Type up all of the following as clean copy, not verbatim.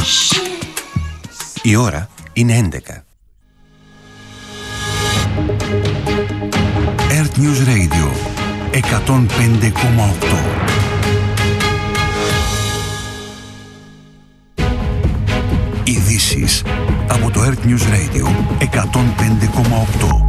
Η ώρα είναι 11. Earth News Radio 105,8. Ειδήσεις από το Earth News Radio 105,8.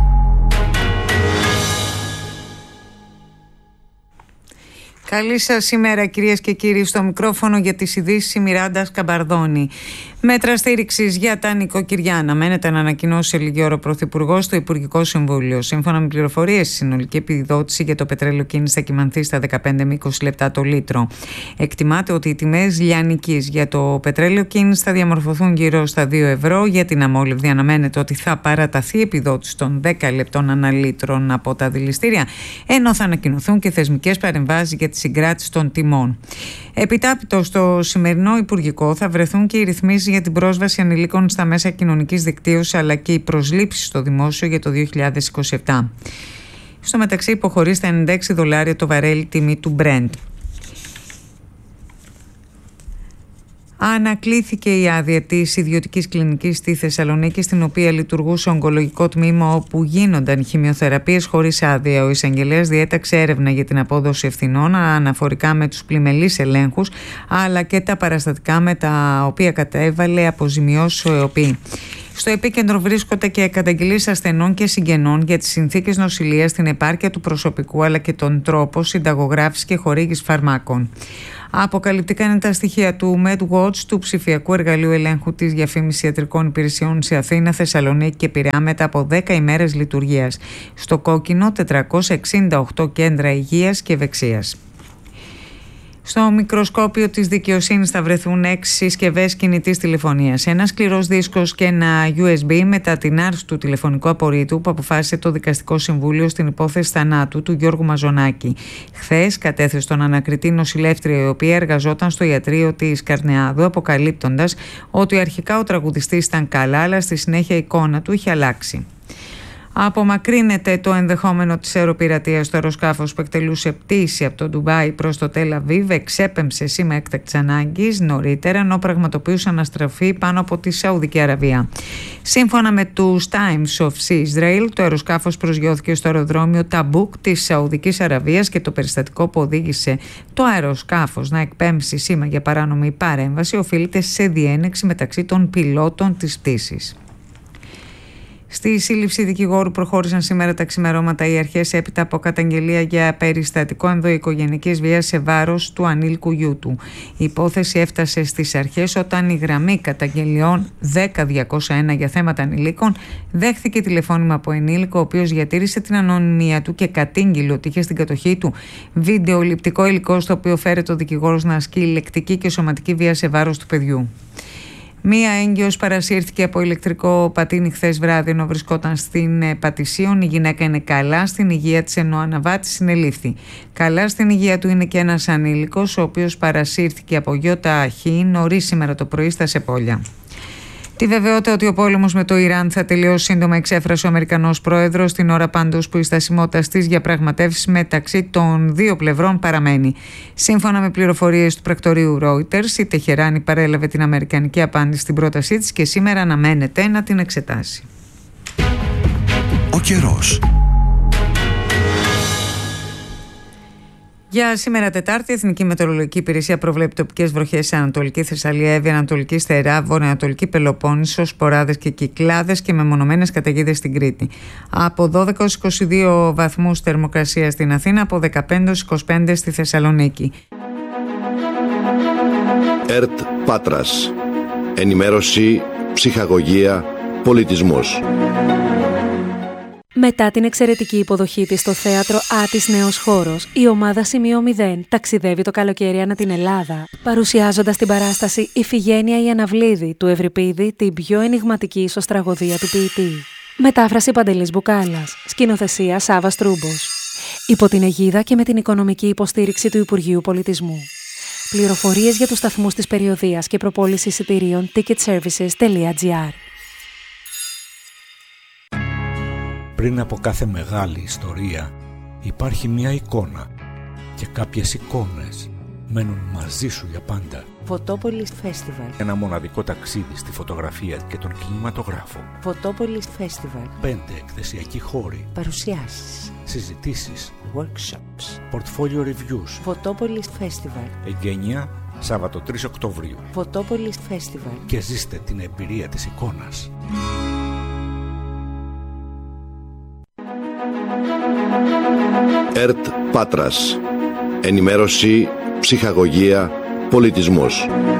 Καλή σας ημέρα, κυρίες και κύριοι. Στο μικρόφωνο για τις ειδήσεις η Μιράντα Καμπαρδόνη. Μέτρα στήριξης για τα νοικοκυριά αναμένεται να ανακοινώσει σε λίγη ώρα ο Πρωθυπουργός στο Υπουργικό Συμβούλιο. Σύμφωνα με πληροφορίες, η συνολική επιδότηση για το πετρέλαιο κίνηση θα κυμανθεί στα 15 με 20 λεπτά το λίτρο. Εκτιμάται ότι οι τιμές λιανικής για το πετρέλαιο κίνηση θα διαμορφωθούν γύρω στα 2 ευρώ. Για την αμόλυβδη αναμένεται ότι θα παραταθεί η επιδότηση των 10 λεπτών ανά λίτρων από τα δηληστήρια, ενώ θα ανακοινωθούν και θεσμικές παρεμβάσεις για τη συγκράτηση των τιμών. Επιτάπητο στο σημερινό Υπουργικό θα βρεθούν και οι ρυθμίσεις για την πρόσβαση ανηλίκων στα μέσα κοινωνικής δικτύωσης, αλλά και οι προσλήψεις στο δημόσιο για το 2027. Στο μεταξύ υποχωρεί στα $96 το βαρέλι τιμή του Brent. Ανακλήθηκε η άδεια της ιδιωτικής κλινικής στη Θεσσαλονίκη, στην οποία λειτουργούσε ογκολογικό τμήμα όπου γίνονταν χημειοθεραπείες χωρίς άδεια. Ο εισαγγελέας διέταξε έρευνα για την απόδοση ευθυνών αναφορικά με τους πλημελείς ελέγχους, αλλά και τα παραστατικά με τα οποία κατέβαλε αποζημιώσεις ο ΕΟΠΗ. Στο επίκεντρο βρίσκονται και καταγγελίες ασθενών και συγγενών για τις συνθήκες νοσηλείας, την επάρκεια του προσωπικού αλλά και τον τρόπο συνταγογράφησης και χορήγησης φαρμάκων. Αποκαλυπτικά είναι τα στοιχεία του MedWatch, του ψηφιακού εργαλείου ελέγχου της διαφήμισης ιατρικών υπηρεσιών σε Αθήνα, Θεσσαλονίκη και Πειραιά μετά από 10 ημέρες λειτουργίας. Στο κόκκινο 468 κέντρα υγείας και ευεξίας. Στο μικροσκόπιο της δικαιοσύνης θα βρεθούν 6 συσκευές κινητής τηλεφωνίας, ένα σκληρός δίσκος και ένα USB μετά την άρση του τηλεφωνικού απορρίτου που αποφάσισε το Δικαστικό Συμβούλιο στην υπόθεση θανάτου του Γιώργου Μαζονάκη. Χθες κατέθεσε τον ανακριτή νοσηλεύτρια, η οποία εργαζόταν στο ιατρείο της Καρνεάδου, αποκαλύπτοντας ότι αρχικά ο τραγουδιστής ήταν καλά, αλλά στη συνέχεια η εικόνα του είχε αλλάξει. Απομακρύνεται το ενδεχόμενο της αεροπειρατείας. Το αεροσκάφος που εκτελούσε πτήση από το Ντουμπάι προς το Τελ Αβίβ εξέπεμψε σήμα έκτακτης ανάγκης νωρίτερα, ενώ πραγματοποιούσε αναστροφή πάνω από τη Σαουδική Αραβία. Σύμφωνα με τους Times of Sea Israel, το αεροσκάφος προσγειώθηκε στο αεροδρόμιο Ταμπούκ της Σαουδικής Αραβίας και το περιστατικό που οδήγησε το αεροσκάφος να εκπέμψει σήμα για παράνομη παρέμβαση οφείλεται σε διένεξη μεταξύ των πιλότων της πτήσης. Στη σύλληψη δικηγόρου προχώρησαν σήμερα τα ξημερώματα οι αρχές έπειτα από καταγγελία για περιστατικό ενδοοικογενειακής βίας σε βάρος του ανήλικου γιού του. Η υπόθεση έφτασε στις αρχές όταν η γραμμή καταγγελιών 10201 για θέματα ανηλίκων δέχθηκε τηλεφώνημα από ενήλικο, ο οποίος διατήρησε την ανωνυμία του και κατήγγειλε ότι είχε στην κατοχή του βιντεοληπτικό υλικό στο οποίο φέρεται ο δικηγόρος να ασκεί λεκτική και σωματική βία σε βάρος του παιδιού. Μία έγκυος παρασύρθηκε από ηλεκτρικό πατίνι χθες βράδυ ενώ βρισκόταν στην Πατησίων. Η γυναίκα είναι καλά στην υγεία της, ενώ ο αναβάτης συνελήφθη. Καλά στην υγεία του είναι και ένας ανήλικος, ο οποίος παρασύρθηκε από Γιώτα Αχή νωρίς σήμερα το πρωί στα Σεπόλια. Τη βεβαιότητα ότι ο πόλεμος με το Ιράν θα τελειώσει σύντομα εξέφρασε ο Αμερικανός πρόεδρος, την ώρα πάντως που η στασιμότητα στις διαπραγματεύσεις μεταξύ των δύο πλευρών παραμένει. Σύμφωνα με πληροφορίες του πρακτορείου Reuters, η Τεχεράνη παρέλαβε την αμερικανική απάντηση στην πρότασή της και σήμερα αναμένεται να την εξετάσει. Ο καιρός. Για σήμερα Τετάρτη, η Εθνική Μετεωρολογική Υπηρεσία προβλέπει τοπικές βροχές σε Ανατολική Θεσσαλία, Εύβοια, Ανατολική Στερά, Βορειοανατολική Πελοπόννησο, σποράδες και κυκλάδες και μεμονωμένες καταιγίδες στην Κρήτη. Από 12 έως 22 βαθμούς θερμοκρασία στην Αθήνα, από 15 έως 25 στη Θεσσαλονίκη. ΕΡΤ Πάτρας. Ενημέρωση, ψυχαγωγία, πολιτισμός. Μετά την εξαιρετική υποδοχή της στο θέατρο Άτης Νέος Χώρος, η ομάδα Σημείο 0 ταξιδεύει το καλοκαίρι ανά την Ελλάδα, παρουσιάζοντας την παράσταση «Ιφηγένεια η Αναβλίδη» του Ευρυπίδη, την πιο ενιγματική ισοστραγωδία του ποιητή. Μετάφραση Παντελής Μπουκάλας, σκηνοθεσία Σάββας Τρούμπος. Υπό την αιγίδα και με την οικονομική υποστήριξη του Υπουργείου Πολιτισμού. Πληροφορίες για τους σταθμούς της περιοδείας και προπόληση εισιτηρίων ticketservices.gr. Πριν από κάθε μεγάλη ιστορία υπάρχει μια εικόνα και κάποιες εικόνες μένουν μαζί σου για πάντα. Φωτόπολης Festival. Ένα μοναδικό ταξίδι στη φωτογραφία και τον κινηματογράφο. Φωτόπολης Festival. 5 εκθεσιακοί χώροι. Παρουσιάσεις. Συζητήσεις. Workshops. Portfolio reviews. Φωτόπολης Festival. Εγγένεια, Σάββατο 3 Οκτωβρίου. Φωτόπολης Festival. Και ζήστε την εμπειρία της εικόνας. ΕΡΤ Πάτρας. Ενημέρωση, ψυχαγωγία, πολιτισμός.